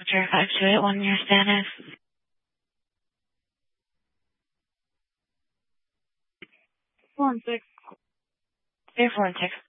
Sure, 528, 1 year status. 4 and 6. 3, 4, and 6.